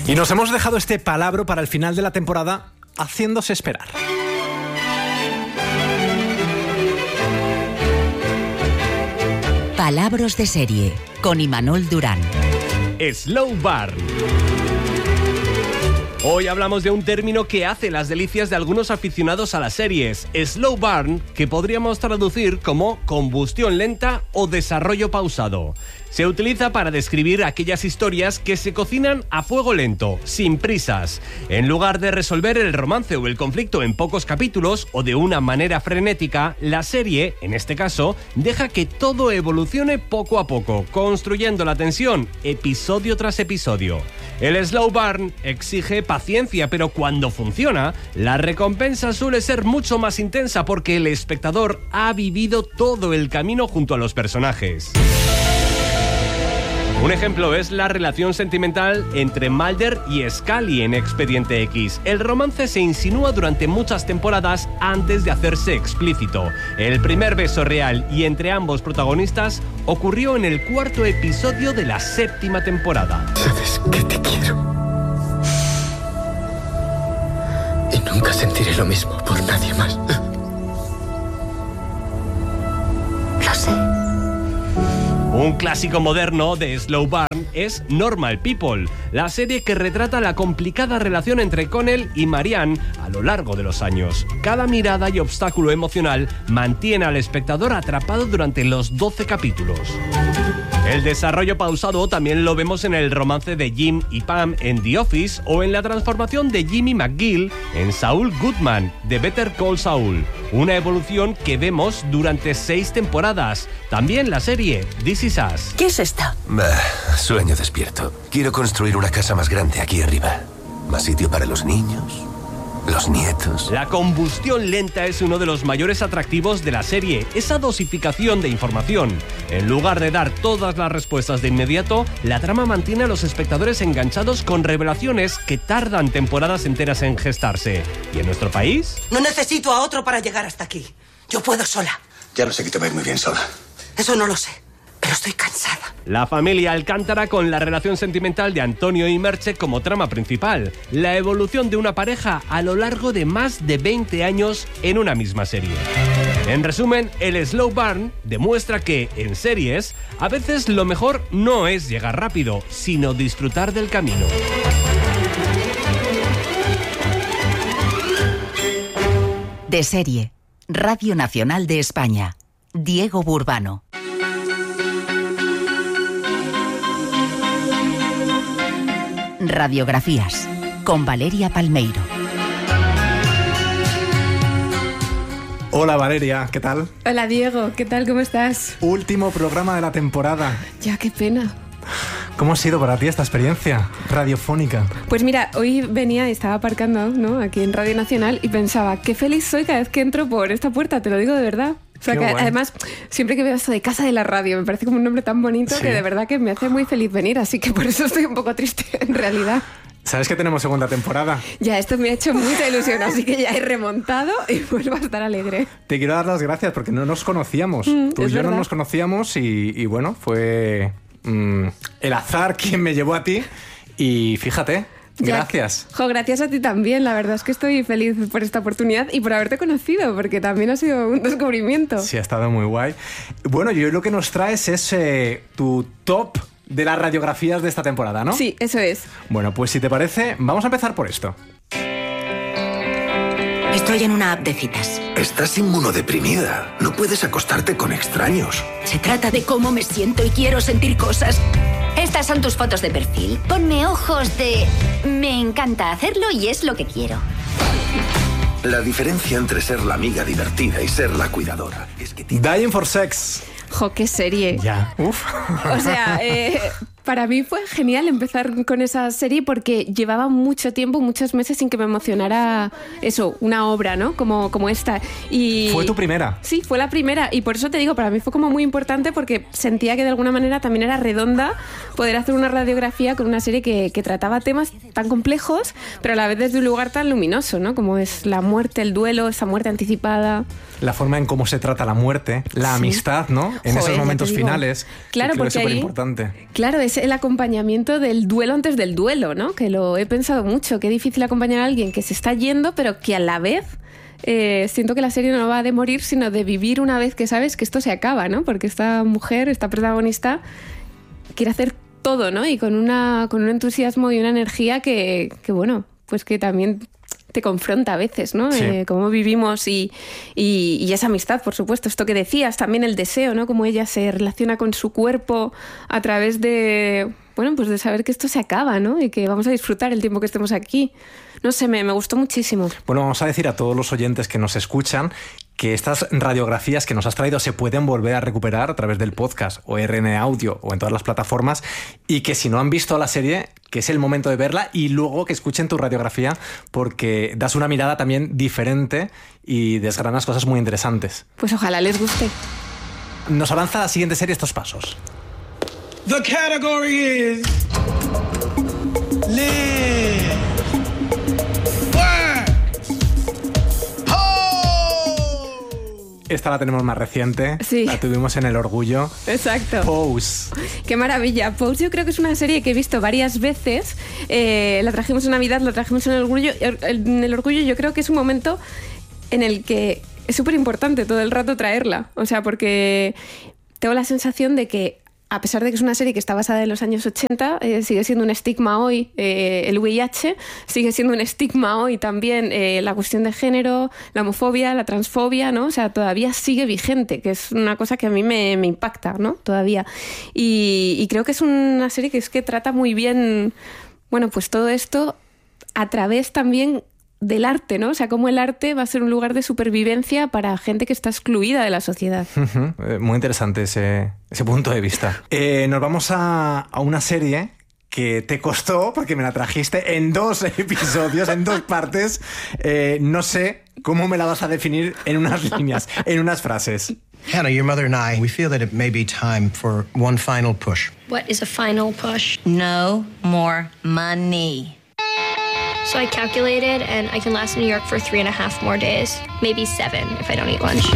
Y nos hemos dejado este palabra para el final de la temporada haciéndose esperar. Palabras de serie con Imanol Durán. Slow burn. Hoy hablamos de un término que hace las delicias de algunos aficionados a las series. Slow burn, que podríamos traducir como combustión lenta o desarrollo pausado. Se utiliza para describir aquellas historias que se cocinan a fuego lento, sin prisas. En lugar de resolver el romance o el conflicto en pocos capítulos o de una manera frenética, la serie, en este caso, deja que todo evolucione poco a poco, construyendo la tensión episodio tras episodio. El slow burn exige paciencia, pero cuando funciona, la recompensa suele ser mucho más intensa porque el espectador ha vivido todo el camino junto a los personajes. Un ejemplo es la relación sentimental entre Mulder y Scully en Expediente X. El romance se insinúa durante muchas temporadas antes de hacerse explícito. El primer beso real y entre ambos protagonistas ocurrió en el 4º episodio de la 7ª temporada. Sabes que te quiero. Y nunca sentiré lo mismo por nadie más. Lo sé. Un clásico moderno de Slow Burn es Normal People, la serie que retrata la complicada relación entre Connell y Marianne a lo largo de los años. Cada mirada y obstáculo emocional mantiene al espectador atrapado durante los 12 capítulos. El desarrollo pausado también lo vemos en el romance de Jim y Pam en The Office o en la transformación de Jimmy McGill en Saul Goodman de Better Call Saul. Una evolución que vemos durante 6 temporadas. También la serie This Is Us. ¿Qué es esto? Sueño despierto. Quiero construir una casa más grande aquí arriba. Más sitio para los niños, los nietos. La combustión lenta es uno de los mayores atractivos de la serie, esa dosificación de información. En lugar de dar todas las respuestas de inmediato, la trama mantiene a los espectadores enganchados con revelaciones que tardan temporadas enteras en gestarse. ¿Y en nuestro país? No necesito a otro para llegar hasta aquí. Yo puedo sola. Ya no sé que te ves muy bien sola. Eso no lo sé, pero estoy cansada. La familia Alcántara con la relación sentimental de Antonio y Merche como trama principal. La evolución de una pareja a lo largo de más de 20 años en una misma serie. En resumen, el slow burn demuestra que, en series, a veces lo mejor no es llegar rápido, sino disfrutar del camino. De serie, Radio Nacional de España. Diego Burbano. Radiografías, con Valeria Palmeiro. Hola Valeria, ¿qué tal? Hola Diego, ¿qué tal? ¿Cómo estás? Último programa de la temporada. Ya, qué pena. ¿Cómo ha sido para ti esta experiencia radiofónica? Pues mira, hoy venía y estaba aparcando, ¿no?, aquí en Radio Nacional y pensaba, qué feliz soy cada vez que entro por esta puerta, te lo digo de verdad. O sea, Qué que guay. además, siempre que veo esto de Casa de la Radio, me parece como un nombre tan bonito Sí. que de verdad que me hace muy feliz venir, así que por eso estoy un poco triste, en realidad. ¿Sabes que tenemos segunda temporada? Ya, esto me ha hecho mucha ilusión, así que ya he remontado y vuelvo a estar alegre. Te quiero dar las gracias porque no nos conocíamos. Tú y es yo no verdad. nos conocíamos y bueno, fue el azar quien me llevó a ti y fíjate, Ya. gracias. Jo, gracias a ti también, la verdad es que estoy feliz por esta oportunidad y por haberte conocido, porque también ha sido un descubrimiento. Sí, ha estado muy guay. Bueno, yo lo que nos traes es tu top de las radiografías de esta temporada, ¿no? Sí, eso es. Bueno, pues si te parece, vamos a empezar por esto. Estoy en una app de citas. Estás inmunodeprimida. No puedes acostarte con extraños. Se trata de cómo me siento y quiero sentir cosas. Estas son tus fotos de perfil. Ponme ojos de... Me encanta hacerlo y es lo que quiero. La diferencia entre ser la amiga divertida y ser la cuidadora es que Dying for Sex. Jo, qué serie. Ya. Uf. O sea, para mí fue genial empezar con esa serie porque llevaba mucho tiempo, muchos meses sin que me emocionara eso, una obra, ¿no? Como esta. Y ¿Fue tu primera? Sí, fue la primera y por eso te digo, para mí fue como muy importante porque sentía que de alguna manera también era redonda poder hacer una radiografía con una serie que trataba temas tan complejos, pero a la vez desde un lugar tan luminoso, ¿no? Como es la muerte, el duelo, esa muerte anticipada. La forma en cómo se trata la muerte, la amistad, ¿no? En Joder, esos ya momentos te digo. finales. Claro, que creo que porque es ahí, superimportante. claro, ese el acompañamiento del duelo antes del duelo, ¿no? Que lo he pensado mucho, qué difícil acompañar a alguien que se está yendo, pero que a la vez siento que la serie no va de morir, sino de vivir una vez que sabes que esto se acaba, ¿no? Porque esta mujer, esta protagonista, quiere hacer todo, ¿no? Y con un entusiasmo y una energía que bueno, pues que también te confronta a veces, ¿no? Sí. Cómo vivimos y esa amistad, por supuesto. Esto que decías, también el deseo, ¿no? Cómo ella se relaciona con su cuerpo a través de, bueno, pues de saber que esto se acaba, ¿no? Y que vamos a disfrutar el tiempo que estemos aquí. No sé, me gustó muchísimo. Bueno, vamos a decir a todos los oyentes que nos escuchan que estas radiografías que nos has traído se pueden volver a recuperar a través del podcast o RN Audio o en todas las plataformas, y que si no han visto la serie, que es el momento de verla y luego que escuchen tu radiografía, porque das una mirada también diferente y desgranas cosas muy interesantes. Pues ojalá les guste. Nos avanza la siguiente serie estos pasos. The category is live. Esta la tenemos más reciente. Sí. La tuvimos en El Orgullo. Exacto. Pose. Qué maravilla. Pose yo creo que es una serie que he visto varias veces. La trajimos en Navidad, la trajimos en El Orgullo. En El Orgullo yo creo que es un momento en el que es súper importante todo el rato traerla. O sea, porque tengo la sensación de que, a pesar de que es una serie que está basada en los años 80, sigue siendo un estigma hoy el VIH, sigue siendo un estigma hoy también la cuestión de género, la homofobia, la transfobia, ¿no? O sea, todavía sigue vigente, que es una cosa que a mí me impacta, ¿no? Todavía. Y creo que es una serie que trata muy bien, bueno, pues todo esto a través también del arte, ¿no? O sea, cómo el arte va a ser un lugar de supervivencia para gente que está excluida de la sociedad. Muy interesante ese punto de vista. Nos vamos a una serie que te costó, porque me la trajiste en 2 episodios, en 2 partes. No sé cómo me la vas a definir en unas líneas, en unas frases. Hannah, your mother and I, we feel that it may be time for one final push. What is a final push? No more money. So I calculated, and I can last in New York for 3.5 more days. Maybe 7 if I don't eat lunch.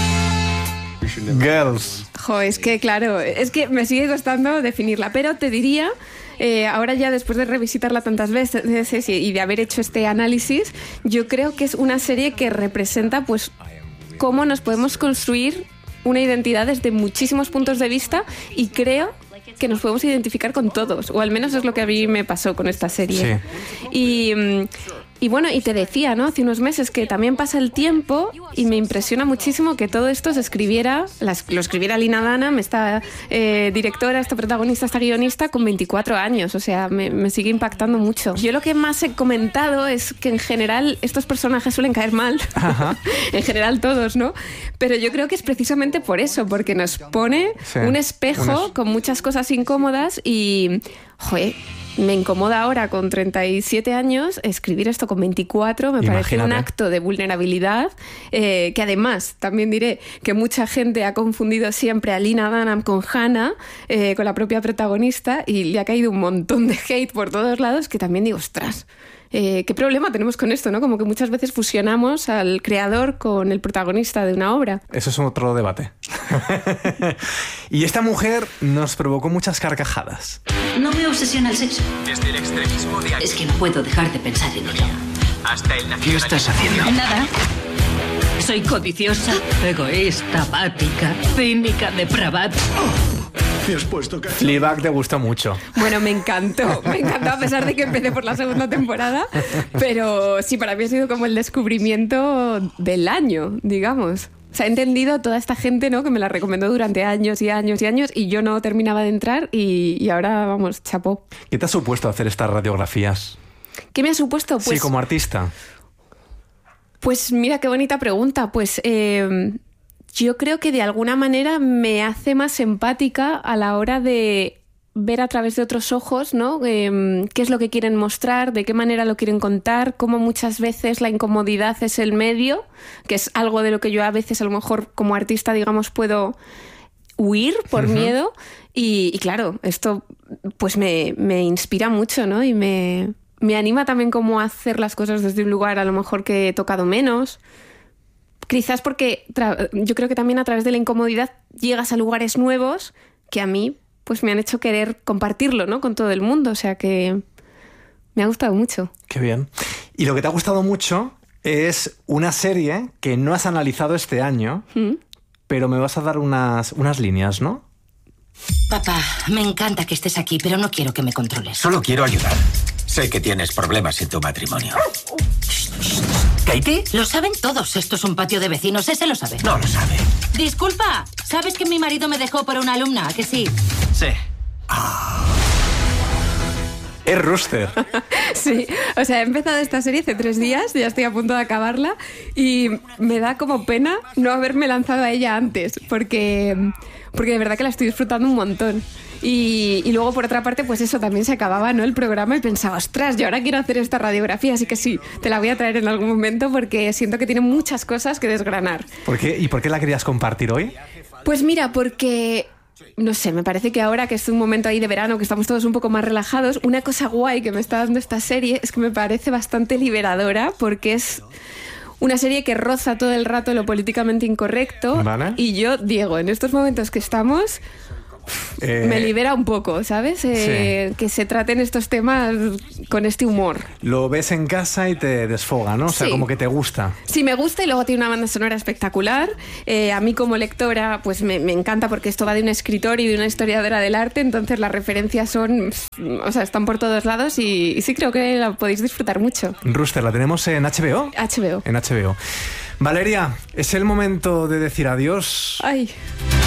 Girls. Jo, es que claro, es que me sigue costando definirla, pero te diría, ahora ya después de revisitarla tantas veces y de haber hecho este análisis, yo creo que es una serie que representa pues cómo nos podemos construir una identidad desde muchísimos puntos de vista, y creo que nos podemos identificar con todos, o al menos es lo que a mí me pasó con esta serie. Sí. Y bueno, y te decía, ¿no? Hace unos meses que también pasa el tiempo y me impresiona muchísimo que todo esto lo escribiera Lena Dunham, esta directora, esta protagonista, esta guionista, con 24 años. O sea, me sigue impactando mucho. Yo lo que más he comentado es que en general estos personajes suelen caer mal. En general todos, ¿no? Pero yo creo que es precisamente por eso, porque nos pone un espejo con muchas cosas incómodas y, joder, me incomoda ahora con 37 años escribir esto con 24, me parece un acto de vulnerabilidad, que además también diré que mucha gente ha confundido siempre a Lena Dunham con Hannah, con la propia protagonista, y le ha caído un montón de hate por todos lados, que también digo, ostras, ¿qué problema tenemos con esto, no? Como que muchas veces fusionamos al creador con el protagonista de una obra. Eso es otro debate. Y esta mujer nos provocó muchas carcajadas. No me obsesiona el sexo. Desde el extremismo de... Es que no puedo dejar de pensar en ello. Hasta el nacionalismo. ¿Qué estás haciendo? Nada. Soy codiciosa, egoísta, apática, cínica, depravada. Fleabag te gustó mucho. Bueno, me encantó a pesar de que empecé por la segunda temporada, pero sí, para mí ha sido como el descubrimiento del año, digamos. O sea, he entendido toda esta gente, ¿no?, que me la recomendó durante años y años y años, y yo no terminaba de entrar, y ahora, vamos, chapó. ¿Qué te ha supuesto hacer estas radiografías? ¿Qué me ha supuesto? Pues, sí, como artista. Pues mira, qué bonita pregunta. Pues yo creo que de alguna manera me hace más empática a la hora de ver a través de otros ojos, ¿no? Qué es lo que quieren mostrar, de qué manera lo quieren contar, cómo muchas veces la incomodidad es el medio, que es algo de lo que yo a veces a lo mejor como artista, digamos, puedo huir por miedo, y claro, esto pues me inspira mucho, ¿no? Y me anima también como a hacer las cosas desde un lugar a lo mejor que he tocado menos. Quizás porque yo creo que también a través de la incomodidad llegas a lugares nuevos que a mí pues me han hecho querer compartirlo, ¿no? Con todo el mundo, o sea que me ha gustado mucho. Qué bien. Y lo que te ha gustado mucho es una serie que no has analizado este año, pero me vas a dar unas líneas, ¿no? Papá, me encanta que estés aquí, pero no quiero que me controles. Solo quiero ayudar. Sé que tienes problemas en tu matrimonio. ¿Katie? Lo saben todos. Esto es un patio de vecinos. Ese lo sabe. No lo sabe. Disculpa, ¿sabes que mi marido me dejó por una alumna? ¿A que sí? Sí. Es Rooster. Sí, o sea, he empezado esta serie hace 3 días, ya estoy a punto de acabarla y me da como pena no haberme lanzado a ella antes, porque de verdad que la estoy disfrutando un montón. Y luego, por otra parte, pues eso, también se acababa, ¿no?, el programa y pensaba, ostras, yo ahora quiero hacer esta radiografía, así que sí, te la voy a traer en algún momento porque siento que tiene muchas cosas que desgranar. ¿Por qué? ¿Y por qué la querías compartir hoy? Pues mira, porque... no sé, me parece que ahora que es un momento ahí de verano, que estamos todos un poco más relajados, una cosa guay que me está dando esta serie es que me parece bastante liberadora porque es una serie que roza todo el rato lo políticamente incorrecto. ¿Vale? Y yo, Diego, en estos momentos que estamos... me libera un poco, ¿sabes? Sí. Que se traten estos temas con este humor. Lo ves en casa y te desfoga, ¿no? O sea, Sí. como que te gusta. Sí, me gusta y luego tiene una banda sonora espectacular. A mí como lectora pues me encanta porque esto va de un escritor y de una historiadora del arte, entonces las referencias son, o sea, están por todos lados y sí creo que la podéis disfrutar mucho. Rooster, la tenemos en HBO. HBO. En HBO. Valeria, es el momento de decir adiós. Ay...